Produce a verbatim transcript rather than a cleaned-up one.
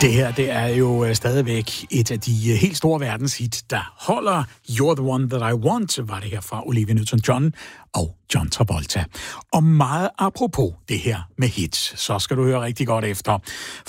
Det her, det er jo stadigvæk et af de helt store verdenshit, der holder. You're the one that I want, var det her fra Olivia Newton-John og John Travolta. Og meget apropos det her med hits, så skal du høre rigtig godt efter.